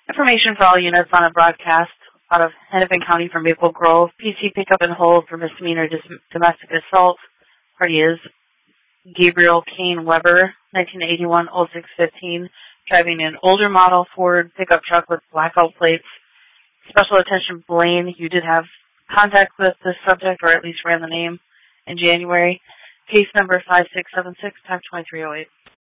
Information for all units on a broadcast out of Hennepin County for Maple Grove. PC pickup and hold for misdemeanor domestic assault. Party is Gabriel Kane Weber, 1981-0615, driving an older model Ford pickup truck with blackout plates. Special attention, Blaine, you did have contact with this subject, or at least ran the name, in January. Case number 5676, TAC 2308.